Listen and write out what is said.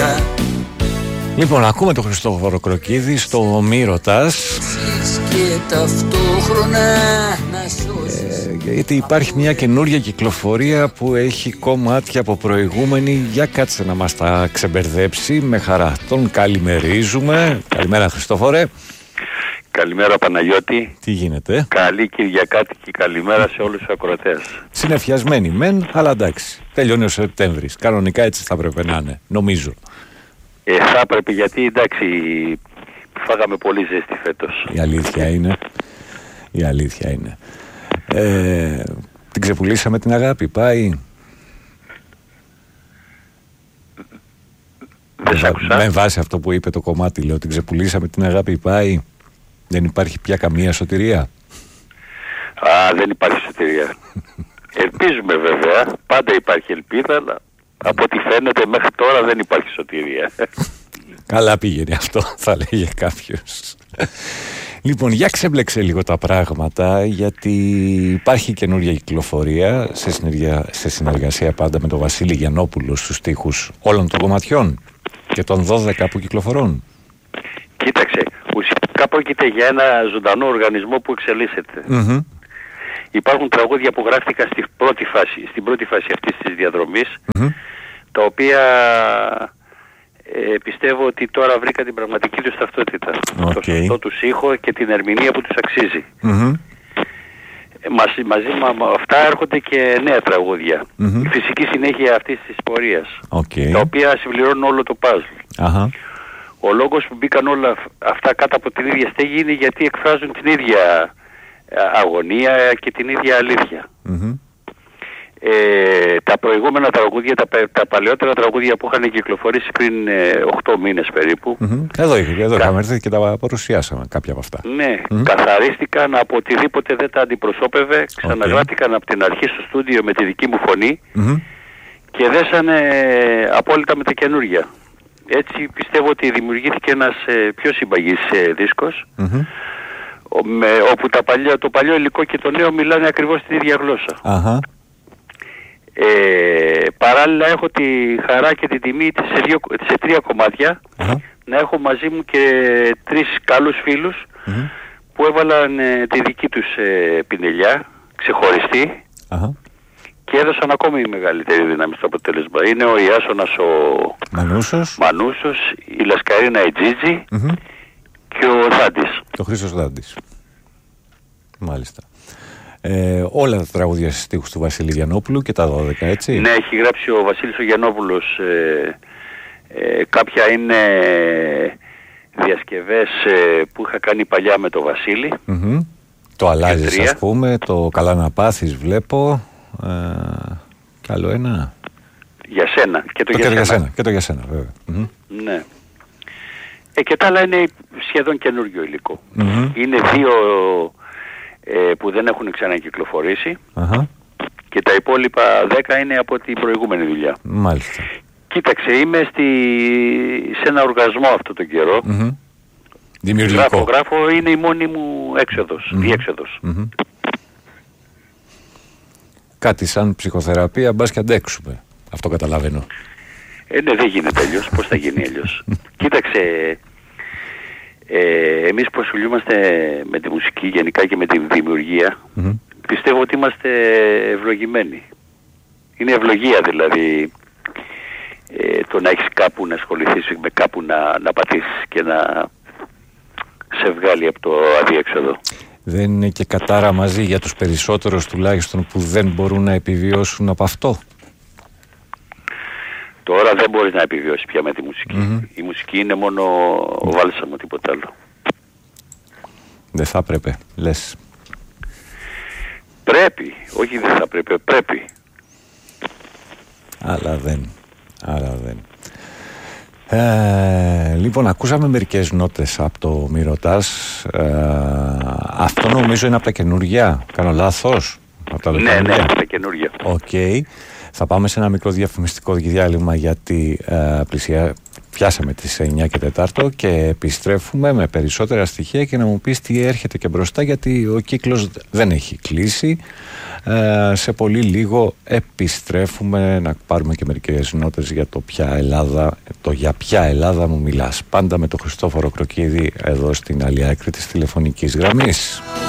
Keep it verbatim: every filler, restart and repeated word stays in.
Λοιπόν, ακούμε τον Χριστόφορο Κροκίδη στο Μη ρωτάς. Και ταυτόχρονα να σώσεις. Ε, γιατί υπάρχει μια καινούργια κυκλοφορία που έχει κομμάτια από προηγούμενη. Για κάτσε να μας τα ξεμπερδέψει. Με χαρά τον καλημερίζουμε. Καλημέρα Χριστόφορε. Καλημέρα Παναγιώτη. Τι γίνεται? Καλή Κυριακάτικη καλημέρα σε όλους τους ακροατές. Συνεφιασμένοι μεν, αλλά εντάξει. Τελειώνει ο Σεπτέμβρης. Κανονικά έτσι θα πρέπει να είναι, νομίζω. Ε, θα έπρεπε, γιατί εντάξει φάγαμε πολύ ζέστη φέτος. Η αλήθεια είναι. Η αλήθεια είναι. Ε, την ξεπουλήσαμε την αγάπη, πάει. Δεν σ' άκουσα. Με βάση αυτό που είπε το κομμάτι, λέω, την ξεπουλήσαμε την αγάπη, πάει. Δεν υπάρχει πια καμία σωτηρία. Α, δεν υπάρχει σωτηρία. Ελπίζουμε βέβαια, πάντα υπάρχει ελπίδα, αλλά από ό,τι φαίνεται μέχρι τώρα δεν υπάρχει σωτηρία. Καλά πήγαινε αυτό, θα λέγε κάποιος. Λοιπόν, για ξέμπλεξε λίγο τα πράγματα, γιατί υπάρχει καινούργια κυκλοφορία σε, συνεργα... σε συνεργασία πάντα με τον Βασίλη Γιαννόπουλο στους στίχους όλων των κομματιών και των δώδεκα που κυκλοφορούν. Κοίταξε, ουσιαστικά πρόκειται για ένα ζωντανό οργανισμό που εξελίσσεται. Mm-hmm. Υπάρχουν τραγούδια που γράφτηκαν στην πρώτη φάση, στην πρώτη φάση αυτής της διαδρομής, mm-hmm. τα οποία ε, πιστεύω ότι τώρα βρήκα την πραγματική τους ταυτότητα. Okay. Το σωστό τους ήχο και την ερμηνεία που τους αξίζει. Mm-hmm. Ε, μαζί, μαζί με αυτά έρχονται και νέα τραγούδια. Mm-hmm. Η φυσική συνέχεια αυτής της πορείας, okay. τα οποία συμπληρώνουν όλο το puzzle. Uh-huh. Ο λόγος που μπήκαν όλα αυτά κάτω από την ίδια στέγη είναι γιατί εκφράζουν την ίδια αγωνία και την ίδια αλήθεια. Mm-hmm. Ε, τα προηγούμενα τραγούδια, τα, τα παλαιότερα τραγούδια που είχαν κυκλοφορήσει πριν ε, οκτώ μήνες περίπου. Mm-hmm. Εδώ, εδώ κα... είχαμε έρθει και τα παρουσιάσαμε κάποια από αυτά. Ναι, mm-hmm. καθαρίστηκαν από οτιδήποτε δεν τα αντιπροσώπευε, ξαναγράφηκαν okay. από την αρχή στο στούντιο με τη δική μου φωνή mm-hmm. και δέσανε ε, απόλυτα με τα καινούργια. Έτσι πιστεύω ότι δημιουργήθηκε ένας ε, πιο συμπαγής ε, δίσκος, mm-hmm. με, όπου τα παλιά, το παλιό υλικό και το νέο μιλάνε ακριβώς την ίδια γλώσσα. Uh-huh. Ε, παράλληλα έχω τη χαρά και την τιμή σε, δύο, σε τρία κομμάτια uh-huh. να έχω μαζί μου και τρεις καλούς φίλους uh-huh. που έβαλαν ε, τη δική τους ε, πινελιά, ξεχωριστή uh-huh. και έδωσαν ακόμη μεγαλύτερη δύναμη στο αποτέλεσμα. Είναι ο Ιάσονας ο Μανούσος, Μανούσος η Λασκαρίνα η Τζίτζη uh-huh. και ο Δάντης. Ο Χρήστος Δάντης. Μάλιστα. Ε, όλα τα τραγούδια στις στίχους του Βασίλη Γιαννόπουλου και τα δώδεκα, έτσι. Ναι, έχει γράψει ο Βασίλης ο Γιαννόπουλος. Ε, ε, κάποια είναι διασκευές ε, που είχα κάνει παλιά με τον Βασίλη. Mm-hmm. Το αλλάζεις, ας πούμε, το Καλά να πάθεις βλέπω. Ε, κι άλλο ένα. Για σένα. Και το, το για, για σένα. σένα. Και το για σένα, βέβαια. Mm-hmm. Ναι. Ε, και τα άλλα είναι σχεδόν καινούργιο υλικό. Mm-hmm. Είναι δύο ε, που δεν έχουν ξανακυκλοφορήσει uh-huh. και τα υπόλοιπα δέκα είναι από την προηγούμενη δουλειά. Μάλιστα. Κοίταξε, είμαι στη, σε ένα οργασμό αυτό τον καιρό. Mm-hmm. Δημιουργικό. Γράφω, γράφω, είναι η μόνη μου έξοδος, mm-hmm. διέξοδος. Mm-hmm. Κάτι σαν ψυχοθεραπεία, μπας και αντέξουμε. Αυτό καταλαβαίνω. Ε, ναι, δεν γίνεται αλλιώς. Πώς θα γίνει αλλιώς? Κοίταξε, ε, εμείς που ασχολούμαστε με τη μουσική γενικά και με τη δημιουργία, mm-hmm. πιστεύω ότι είμαστε ευλογημένοι. Είναι ευλογία δηλαδή ε, το να έχεις κάπου να ασχοληθείς, με κάπου να, να πατήσεις και να σε βγάλει από το αδιέξοδο. Δεν είναι και κατάρα μαζί για τους περισσότερους τουλάχιστον που δεν μπορούν να επιβιώσουν από αυτό? Τώρα δεν μπορείς να επιβιώσεις πια με τη μουσική. Mm-hmm. Η μουσική είναι μόνο ο βάλσαμο, τίποτα άλλο. Δεν θα έπρεπε, λες? Πρέπει, όχι δεν θα πρέπει, πρέπει. Αλλά δεν, αλλά δεν. Ε, λοιπόν, ακούσαμε μερικές νότες από το Μη ρωτάς. Ε, αυτό νομίζω είναι από τα καινούργια. Κάνω λάθος? Από τα ναι, ναι, από τα καινούργια. Οκ. Okay. Θα πάμε σε ένα μικρό διαφημιστικό διάλειμμα γιατί ε, πλησια... πιάσαμε τις εννιά και τέσσερα και επιστρέφουμε με περισσότερα στοιχεία και να μου πεις τι έρχεται και μπροστά, γιατί ο κύκλος δεν έχει κλείσει. Ε, σε πολύ λίγο επιστρέφουμε να πάρουμε και μερικές νότες για το ποια Ελλάδα, το για ποια Ελλάδα μου μιλάς. Πάντα με τον Χριστόφορο Κροκίδη εδώ στην άλλη άκρη της τηλεφωνικής γραμμής.